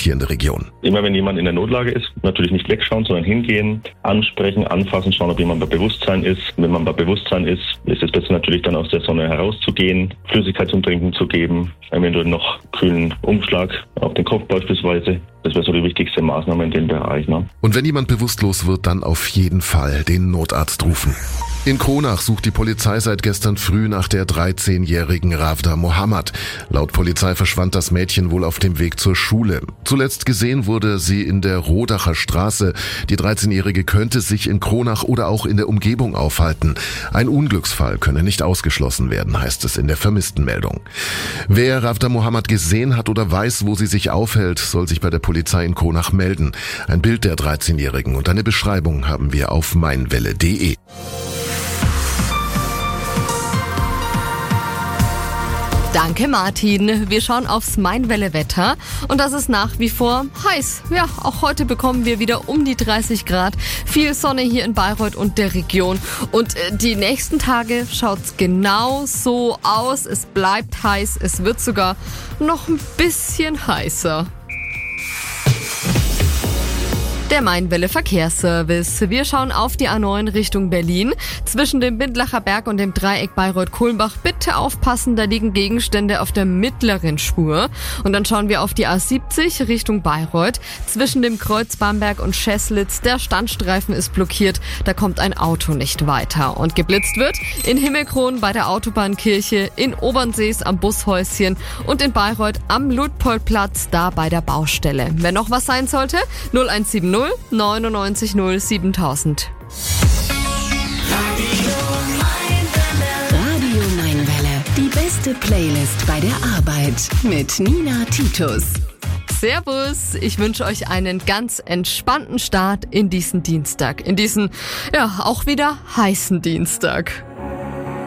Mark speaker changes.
Speaker 1: hier in der Region.
Speaker 2: Immer wenn jemand in der Notlage ist, natürlich nicht wegschauen, sondern hingehen, ansprechen, anfassen, schauen, ob jemand bei Bewusstsein ist. Wenn man bei Bewusstsein ist es besser natürlich dann aus der Sonne herauszugehen, Flüssigkeit zum Trinken zu geben, eventuell noch kühlen Umschlag auf den Kopf beispielsweise. Das wäre so die wichtigste Maßnahme in dem Bereich. Ne?
Speaker 1: Und wenn jemand bewusstlos wird, dann auf jeden Fall den Notarzt rufen. In Kronach sucht die Polizei seit gestern früh nach der 13-jährigen Ravda Mohammed. Laut Polizei verschwand das Mädchen wohl auf dem Weg zur Schule. Zuletzt gesehen wurde sie in der Rodacher Straße. Die 13-Jährige könnte sich in Kronach oder auch in der Umgebung aufhalten. Ein Unglücksfall könne nicht ausgeschlossen werden, heißt es in der Vermisstenmeldung. Wer Ravda Mohammed gesehen hat oder weiß, wo sie sich aufhält, soll sich bei der Polizei in Kronach melden. Ein Bild der 13-Jährigen und eine Beschreibung haben wir auf meinwelle.de.
Speaker 3: Danke Martin. Wir schauen aufs Meinwelle-Wetter und das ist nach wie vor heiß. Ja, auch heute bekommen wir wieder um die 30 Grad. Viel Sonne hier in Bayreuth und der Region. Und die nächsten Tage schaut's genau so aus. Es bleibt heiß. Es wird sogar noch ein bisschen heißer. Der Meinwelle Verkehrsservice. Wir schauen auf die A9 Richtung Berlin. Zwischen dem Bindlacher Berg und dem Dreieck Bayreuth-Kulmbach bitte aufpassen, da liegen Gegenstände auf der mittleren Spur. Und dann schauen wir auf die A70 Richtung Bayreuth. Zwischen dem Kreuz Bamberg und Scheßlitz, der Standstreifen ist blockiert, da kommt ein Auto nicht weiter. Und geblitzt wird in Himmelkron bei der Autobahnkirche, in Obernsees am Bushäuschen und in Bayreuth am Luitpoldplatz, da bei der Baustelle. Wenn noch was sein sollte, 0170 99 0 7000.
Speaker 4: Radio Meinwelle. Die beste Playlist bei der Arbeit mit Nina Titus.
Speaker 3: Servus, ich wünsche euch einen ganz entspannten Start in diesen Dienstag. In diesen, auch wieder heißen Dienstag.